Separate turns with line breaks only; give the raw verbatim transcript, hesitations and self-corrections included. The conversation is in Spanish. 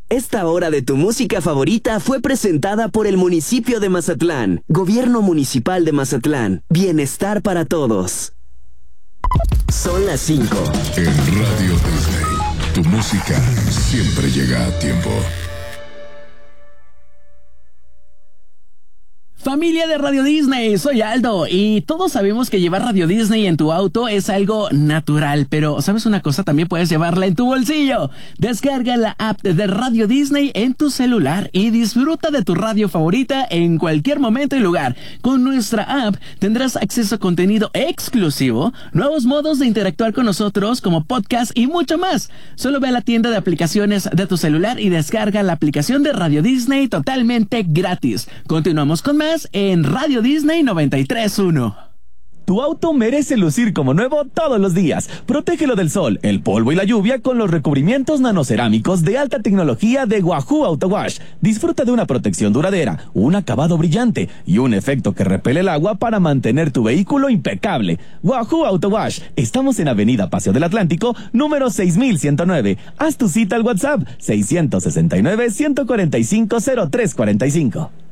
Esta hora de tu música favorita fue presentada por el municipio de Mazatlán, Gobierno Municipal de Mazatlán, Bienestar para Todos. Son las cinco.
En Radio Disney, tu música siempre llega a tiempo.
Familia de Radio Disney, soy Aldo y todos sabemos que llevar Radio Disney en tu auto es algo natural, pero ¿sabes una cosa? También puedes llevarla en tu bolsillo. Descarga la app de Radio Disney en tu celular y disfruta de tu radio favorita en cualquier momento y lugar. Con nuestra app tendrás acceso a contenido exclusivo, nuevos modos de interactuar con nosotros como podcast y mucho más. Solo ve a la tienda de aplicaciones de tu celular y descarga la aplicación de Radio Disney totalmente gratis. Continuamos con más en Radio Disney noventa y tres punto uno.
Tu auto merece lucir como nuevo todos los días. Protégelo del sol, el polvo y la lluvia con los recubrimientos nanocerámicos de alta tecnología de Wahoo Auto Wash. Disfruta de una protección duradera, un acabado brillante y un efecto que repele el agua para mantener tu vehículo impecable. Wahoo Auto Wash. Estamos en Avenida Paseo del Atlántico, número seis mil ciento nueve. Haz tu cita al WhatsApp seis seis nueve, uno cuatro cinco, cero tres cuatro cinco.